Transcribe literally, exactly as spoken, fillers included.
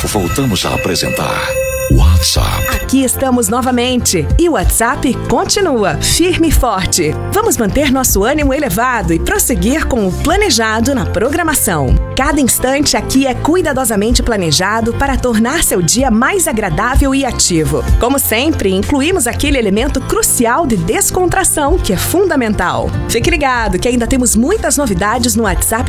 voltamos a apresentar WhatsApp. Aqui estamos novamente e o WhatsApp continua firme e forte. Vamos manter nosso ânimo elevado e prosseguir com o planejado na programação. Cada instante aqui é cuidadosamente planejado para tornar seu dia mais agradável e ativo. Como sempre, incluímos aquele elemento crucial de descontração que é fundamental. Fique ligado que ainda temos muitas novidades no WhatsApp